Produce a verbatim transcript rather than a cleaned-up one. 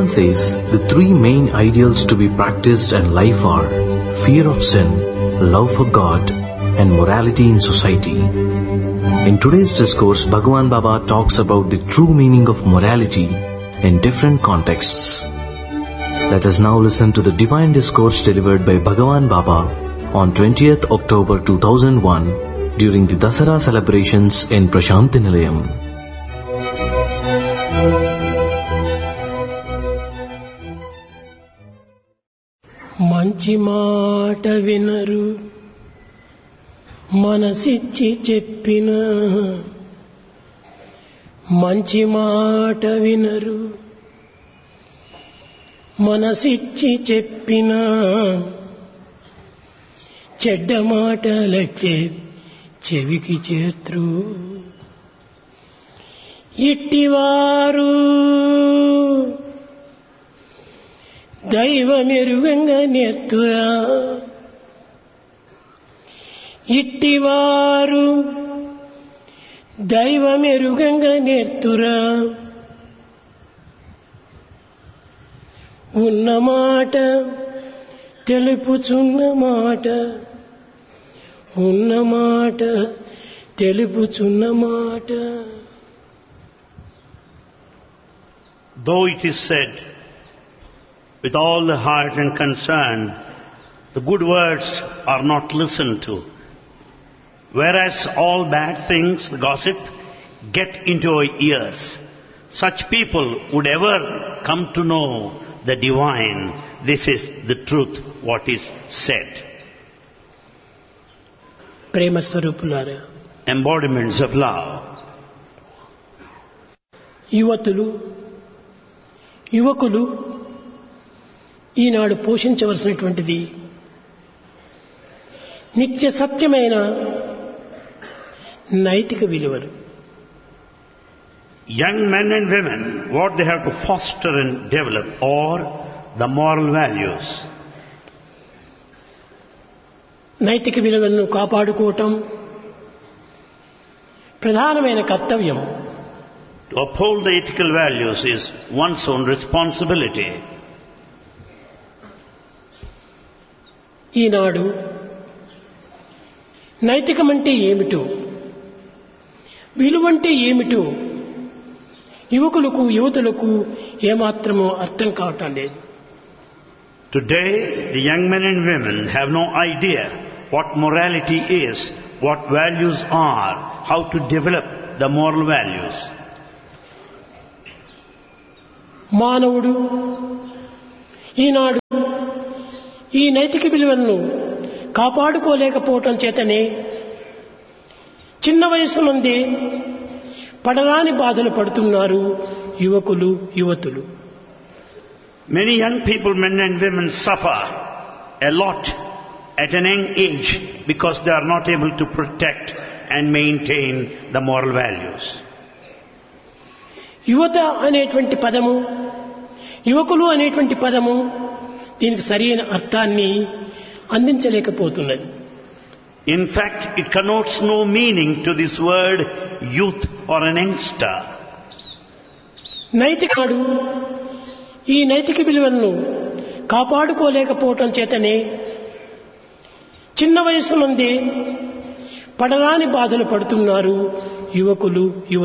Bhagavan says the three main ideals to be practiced in life are fear of sin, love for God, and morality in society. In today's discourse, Bhagavan Baba talks about the true meaning of morality in different contexts. Let us now listen to the divine discourse delivered by Bhagavan Baba on twentieth October two thousand one during the Dasara celebrations in Prashanti Nilayam. మంచి మాట వినరు మనసిచ్చి చెప్పిన మంచి మాట వినరు మనసిచ్చి చెప్పిన చెడ్డ మాటలకే చెవికి చేర్త్రు ఇట్టివారు దైవమెరుగంగా నేర్తురా ఇట్టివారు దైవమెరుగంగా నేర్తురా ఉన్నమాట తెలుపుచున్న మాట ఉన్నమాట తెలుపుచున్న మాట. Though it is said with all the heart and concern, the good words are not listened to, whereas all bad things, the gossip, get into our ears. Such people would ever come to know the divine. This is the truth, what is said. ప్రేమ స్వరూపులారా, Embodiments of love. యువతులు యువకులు ఈనాడు పోషించవలసినటువంటిది నిత్య సత్యమైన నైతిక విలువలు. Young men and women, what they have to foster and develop are the moral values. నైతిక విలువలను కాపాడుకోవటం ప్రధానమైన కర్తవ్యం. To uphold the ethical values is one's own responsibility. ఈనాడు నైతికమంటే ఏమిటో, విలువంటే ఏమిటో యువకులకు యువతులకు ఏమాత్రమో అర్థం కావటం లేదు. Today, the young men and women have no idea what morality is, what values are, how to develop the moral values. మానవుడు ఈనాడు ఈ నైతిక విలువలను కాపాడుకోలేకపోవటం చేతనే చిన్న వయసు నుండి పడరాని బాధలు పడుతున్నారు యువకులు యువతులు. Many young people, men and women, suffer a lot at an young age because they are not able to protect and maintain the moral values. యువత అనేటువంటి పదము, యువకులు అనేటువంటి పదము దీనికి సరైన అర్థాన్ని అందించలేకపోతున్నది. In fact, it connotes no meaning to this word youth or an youngster. నైతికాడు ఈ నైతిక విలువలను కాపాడుకోలేకపోవటం చేతనే చిన్న వయసు నుండి పడరాని బాధలు పడుతున్నారు యువకులు యువ